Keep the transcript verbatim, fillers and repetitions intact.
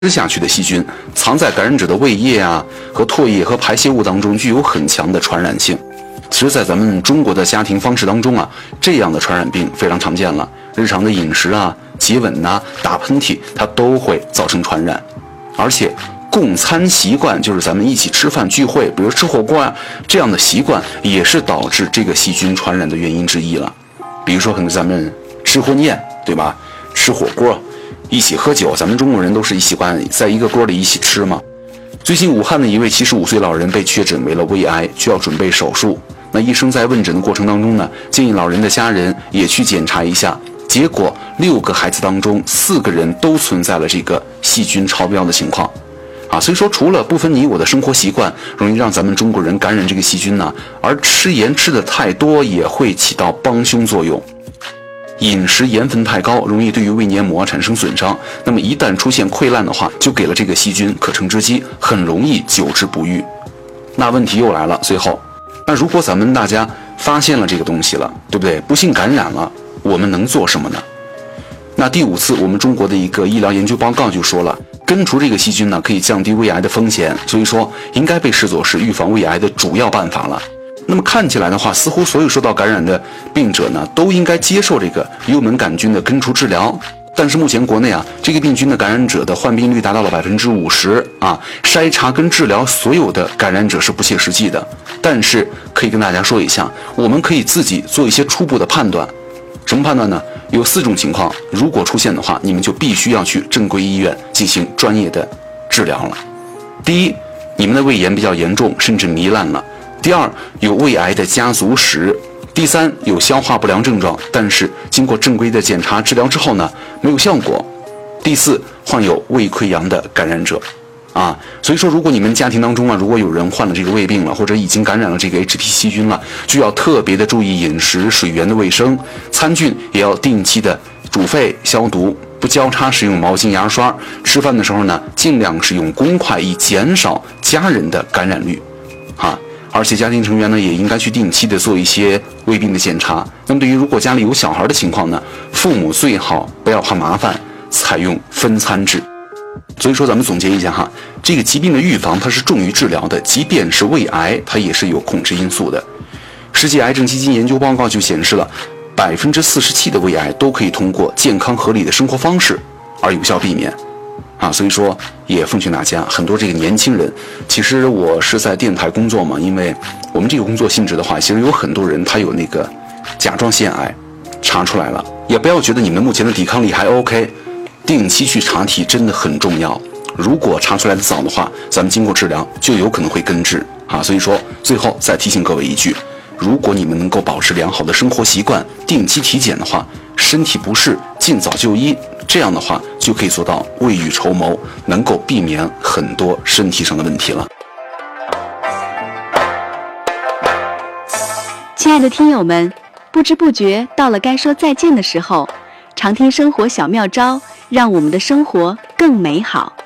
吃下去的细菌藏在感染者的胃液啊和唾液和排泄物当中，具有很强的传染性。其实，在咱们中国的家庭方式当中啊，这样的传染病非常常见了。日常的饮食啊、接吻呐、打喷嚏，它都会造成传染。而且，共餐习惯就是咱们一起吃饭聚会，比如吃火锅啊这样的习惯，也是导致这个细菌传染的原因之一了。比如说，可能咱们吃婚宴，对吧？吃火锅。一起喝酒，咱们中国人都是习惯在一个锅里一起吃嘛。最近武汉的一位七十五岁老人被确诊为了胃癌，需要准备手术。那医生在问诊的过程当中呢，建议老人的家人也去检查一下。结果六个孩子当中，四个人都存在了这个细菌超标的情况。啊，所以说除了不分你我的生活习惯容易让咱们中国人感染这个细菌呢，而吃盐吃的太多也会起到帮凶作用。饮食盐分太高，容易对于胃黏膜产生损伤。那么一旦出现溃烂的话，就给了这个细菌可乘之机，很容易久治不愈。那问题又来了，最后，那如果咱们大家发现了这个东西了，对不对？不幸感染了，我们能做什么呢？那第五次我们中国的一个医疗研究报告就说了，根除这个细菌呢，可以降低胃癌的风险，所以说应该被视作是预防胃癌的主要办法了。那么看起来的话，似乎所有受到感染的病者呢，都应该接受这个幽门杆菌的根除治疗。但是目前国内啊，这个病菌的感染者的患病率达到了百分之五十啊，筛查跟治疗所有的感染者是不切实际的。但是可以跟大家说一下，我们可以自己做一些初步的判断。什么判断呢？有四种情况，如果出现的话，你们就必须要去正规医院进行专业的治疗了。第一，你们的胃炎比较严重，甚至糜烂了。第二，有胃癌的家族史。第三，有消化不良症状，但是经过正规的检查治疗之后呢，没有效果。第四，患有胃溃疡的感染者。啊，所以说，如果你们家庭当中啊，如果有人患了这个胃病了，或者已经感染了这个 H P 细菌了，就要特别的注意饮食、水源的卫生，餐具也要定期的煮沸消毒，不交叉使用毛巾、牙刷。吃饭的时候呢，尽量使用公筷，以减少家人的感染率。啊。而且家庭成员呢，也应该去定期的做一些胃病的检查。那么对于如果家里有小孩的情况呢，父母最好不要怕麻烦，采用分餐制。所以说咱们总结一下哈，这个疾病的预防它是重于治疗的，即便是胃癌，它也是有控制因素的。世界癌症基金研究报告就显示了，百分之四十七的胃癌都可以通过健康合理的生活方式而有效避免。啊，所以说也奉劝大家，很多这个年轻人，其实我是在电台工作嘛，因为我们这个工作性质的话，其实有很多人他有那个甲状腺癌查出来了，也不要觉得你们目前的抵抗力还 OK， 定期去查体真的很重要。如果查出来的早的话，咱们经过治疗就有可能会根治啊。所以说最后再提醒各位一句，如果你们能够保持良好的生活习惯，定期体检的话，身体不适尽早就医，这样的话就可以做到未雨绸缪，能够避免很多身体上的问题了。 亲爱的听友们，不知不觉到了该说再见的时候，常听生活小妙招，让我们的生活更美好。